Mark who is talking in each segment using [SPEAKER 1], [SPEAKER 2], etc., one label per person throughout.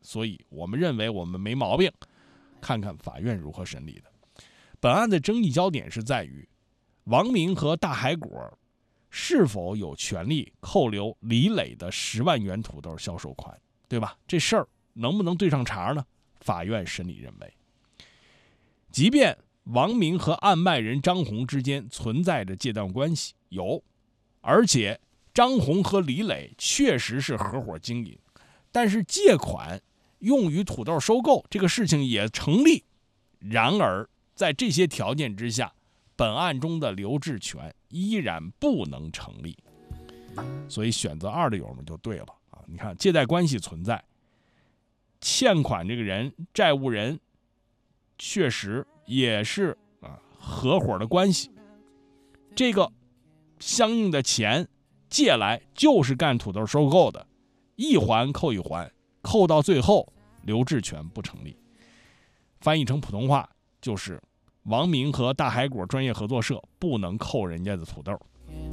[SPEAKER 1] 所以我们认为我们没毛病，看看法院如何审理的。本案的争议焦点是在于王明和大海果是否有权利扣留李磊的10万元土豆销售款，对吧？这事儿能不能对上茬呢？法院审理认为，即便王明和案卖人张红之间存在着借贷关系，有，而且张红和李磊确实是合伙经营，但是借款用于土豆收购这个事情也成立。然而在这些条件之下，本案中的留置权依然不能成立。所以选择2的友们就对了啊！你看，借贷关系存在，欠款这个人债务人确实也是合伙的关系，这个相应的钱借来就是干土豆收购的，一环扣一环，扣到最后留置权不成立。翻译成普通话就是王明和大海果专业合作社不能扣人家的土豆。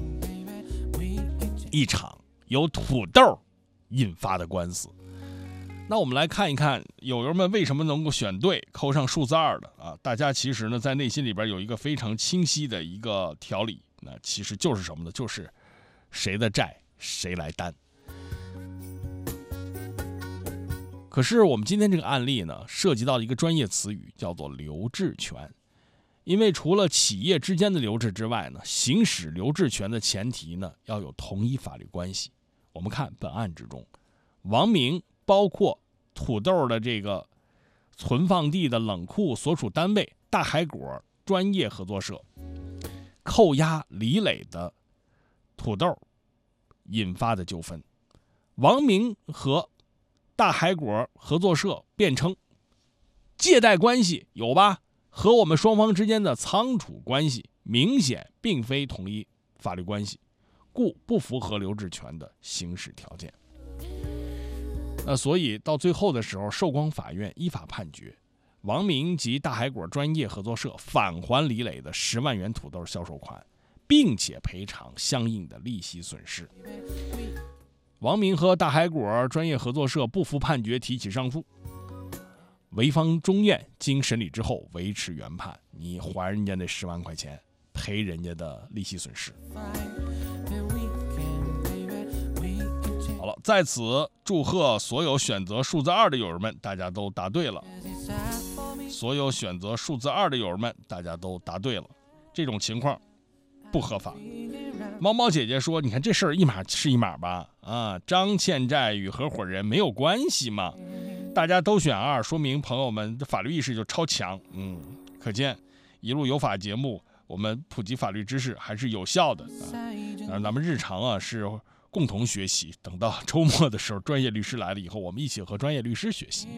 [SPEAKER 1] 一场由土豆引发的官司。那我们来看一看友友们为什么能够选对扣上数字2的啊？大家其实呢在内心里边有一个非常清晰的一个条理，那其实就是什么呢？就是谁的债谁来担。可是我们今天这个案例呢，涉及到一个专业词语，叫做留置权。因为除了企业之间的留置之外呢，行使留置权的前提呢，要有同一法律关系。我们看本案之中，王明包括土豆的这个存放地的冷库所属单位大海果专业合作社，扣押李磊的土豆引发的纠纷。王明和大海果合作社辩称，借贷关系有吧，和我们双方之间的仓储关系明显并非同一法律关系，故不符合留置权的行使条件。所以到最后的时候，寿光法院依法判决王明及大海果专业合作社返还李磊的10万元土豆销售款，并且赔偿相应的利息损失。王明和大海果专业合作社不服判决，提起上诉。潍坊中院经审理之后维持原判，你还人家那10万块钱，赔人家的利息损失。好了，在此祝贺所有选择数字2的友人们，大家都答对了。所有选择数字2的友人们，大家都答对了。这种情况不合法。猫猫姐姐说，你看这事儿一码是一码吧？啊，张欠债与合伙人没有关系嘛？大家都选2，说明朋友们的法律意识就超强。可见一路有法节目，我们普及法律知识还是有效的咱们日常是共同学习，等到周末的时候，专业律师来了以后，我们一起和专业律师学习。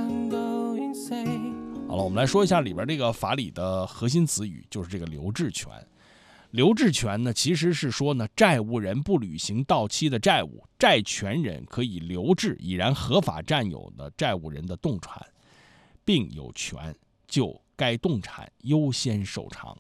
[SPEAKER 1] 好了，我们来说一下里边这个法理的核心词语，就是这个留置权。留置权呢，其实是说呢，债务人不履行到期的债务，债权人可以留置已然合法占有的债务人的动产，并有权就该动产优先受偿。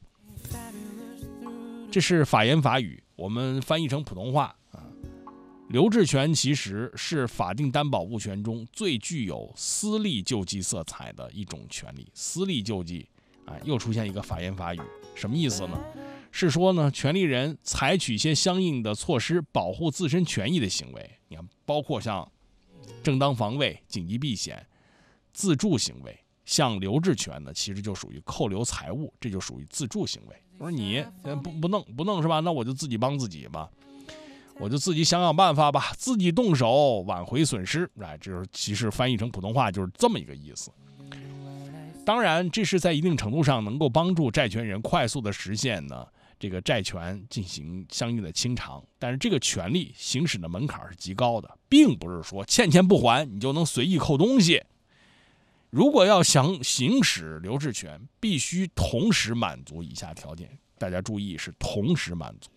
[SPEAKER 1] 这是法言法语，我们翻译成普通话留置权其实是法定担保物权中最具有私利救济色彩的一种权利。私利救济又出现一个法言法语，什么意思呢？是说呢，权利人采取一些相应的措施保护自身权益的行为，你看，包括像正当防卫、紧急避险、自助行为。像留置权呢，其实就属于扣留财物，这就属于自助行为。我说你不弄是吧？那我就自己帮自己吧，我就自己想想办法吧，自己动手挽回损失。这就是其实翻译成普通话就是这么一个意思。当然，这是在一定程度上能够帮助债权人快速的实现呢这个债权进行相应的清偿，但是这个权利行使的门槛是极高的，并不是说欠钱不还你就能随意扣东西。如果要想行使留置权，必须同时满足以下条件，大家注意是同时满足。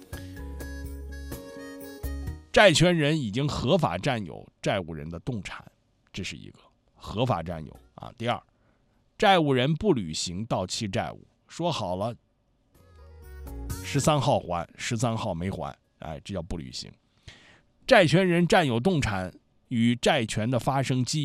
[SPEAKER 1] 债权人已经合法占有债务人的动产，这是一个合法占有第二，债务人不履行到期债务，说好了13号还，13号没还，这叫不履行。债权人占有动产与债权的发生基